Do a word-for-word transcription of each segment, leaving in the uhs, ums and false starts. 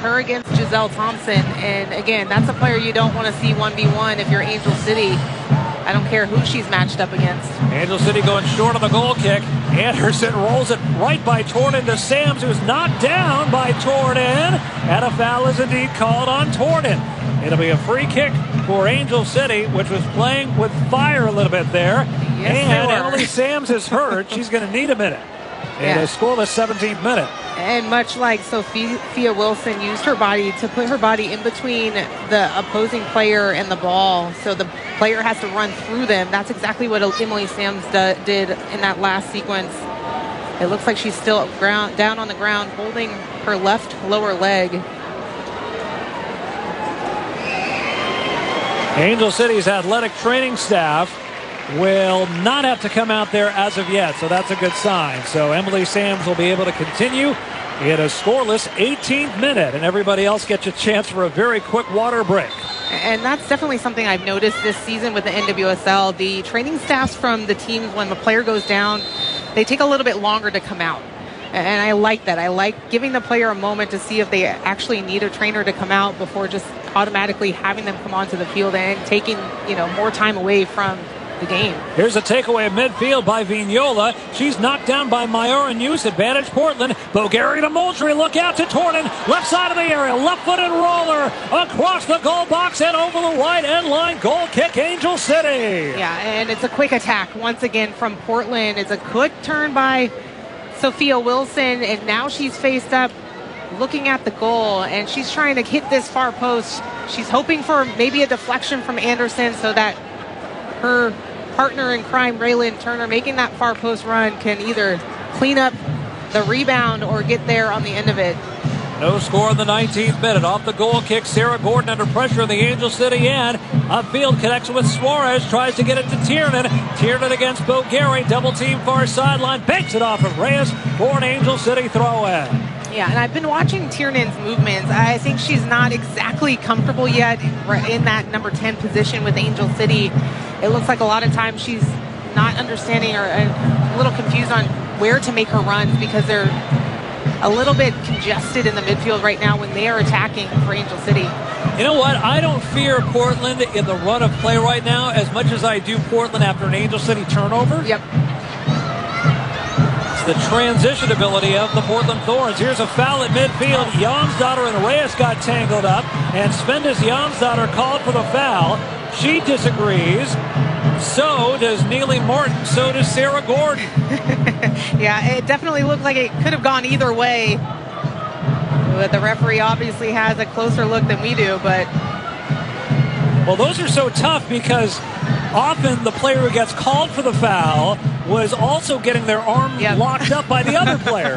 her against Giselle Thompson. And again, that's a player you don't want to see one v one if you're Angel City. I don't care who she's matched up against. Angel City going short on the goal kick. Anderson rolls it right by Torden to Sams, who's knocked down by Torden. And a foul is indeed called on Torden. It'll be a free kick for Angel City, which was playing with fire a little bit there. Yes, and Emily Sams is hurt. She's going to need a minute. And yeah. a scoreless seventeenth minute. And much like Sophia Wilson used her body to put her body in between the opposing player and the ball, so the player has to run through them. That's exactly what Emily Sams do, did in that last sequence. It looks like she's still ground, down on the ground, holding her left lower leg. Angel City's athletic training staff will not have to come out there as of yet, so that's a good sign. So Emily Sams will be able to continue in a scoreless eighteenth minute, and everybody else gets a chance for a very quick water break. And that's definitely something I've noticed this season with the N W S L. The training staffs from the teams, when the player goes down, they take a little bit longer to come out. And I like that. I like giving the player a moment to see if they actually need a trainer to come out before just automatically having them come onto the field and taking, you know, more time away from the game. Here's a takeaway at midfield by Vignola. She's knocked down by Myra News. Advantage Portland. Bulgari to Moultrie. Look out to Torden. Left side of the area. Left-footed roller across the goal box and over the right end line. Goal kick, Angel City. Yeah, and it's a quick attack once again from Portland. It's a quick turn by Sophia Wilson, and now she's faced up looking at the goal, and she's trying to hit this far post. She's hoping for maybe a deflection from Anderson so that her partner in crime, Raylan Turner, making that far post run, can either clean up the rebound or get there on the end of it. No score in the nineteenth minute. Off the goal kick, Sarah Gordon under pressure in the Angel City end. Upfield connects with Suarez, tries to get it to Tiernan. Tiernan against Bulgari, double team far sideline, banks it off of Reyes for an Angel City throw in. Yeah, and I've been watching Tiernan's movements. I think she's not exactly comfortable yet in that number ten position with Angel City. It looks like a lot of times she's not understanding or a little confused on where to make her runs because they're a little bit congested in the midfield right now when they are attacking for Angel City. You know what? I don't fear Portland in the run of play right now as much as I do Portland after an Angel City turnover. Yep. It's the transition ability of the Portland Thorns. Here's a foul at midfield. Jonsdottir and Reyes got tangled up, and Svendes Jonsdottir called for the foul. She disagrees. So does Neely Martin. So does Sarah Gordon. Yeah, it definitely looked like it could have gone either way. But the referee obviously has a closer look than we do. But well, those are so tough because often the player who gets called for the foul was also getting their arm yep. locked up by the other player.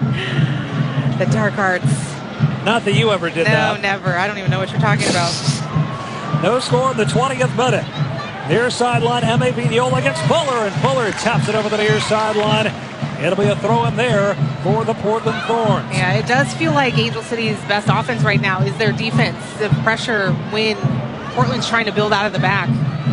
The dark arts. Not that you ever did no, that. No, never. I don't even know what you're talking about. No score in the twentieth minute. Near sideline, Emma Vignola gets Fuller, and Fuller taps it over the near sideline. It'll be a throw in there for the Portland Thorns. Yeah, it does feel like Angel City's best offense right now is their defensive pressure when Portland's trying to build out of the back.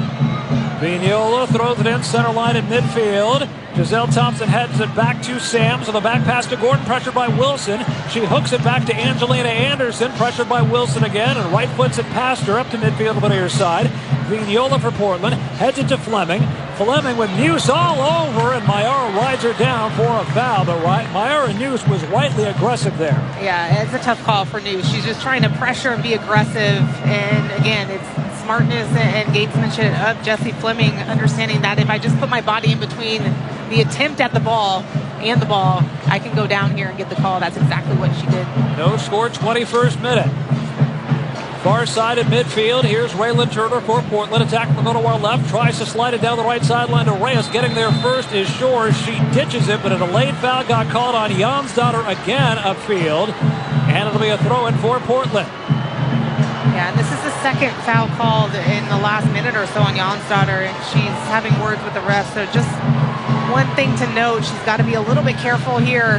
Vignola throws it in center line in midfield. Giselle Thompson heads it back to Sams on the back pass to Gordon, pressured by Wilson. She hooks it back to Angelina Anderson, pressured by Wilson again, and right foots it past her up to midfield on the near side. Vignola for Portland, heads it to Fleming. Fleming with News all over, and Myra rides her down for a foul. But right, Myra News was rightly aggressive there. Yeah, it's a tough call for News. She's just trying to pressure and be aggressive, and again, it's smartness and gamesmanship of Jessie Fleming, understanding that if I just put my body in between the attempt at the ball and the ball, I can go down here and get the call. That's exactly what she did. No score, twenty-first minute. Far side of midfield. Here's Raylan Turner for Portland. Attack from the middle to our left. Tries to slide it down the right sideline to Reyes. Getting there first is Shores. She ditches it, but a delayed foul got called on Jonsdottir again upfield. And it'll be a throw in for Portland. Yeah, and this is the second foul called in the last minute or so on Jonsdottir, and she's having words with the ref. So just one thing to note, she's got to be a little bit careful here.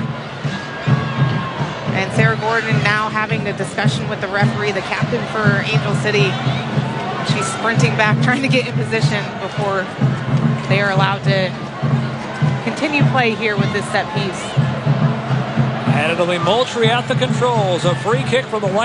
And Sarah Gordon now having a discussion with the referee, the captain for Angel City. She's sprinting back, trying to get in position before they are allowed to continue play here with this set piece. And it'll be Moultrie at the controls. A free kick from the right.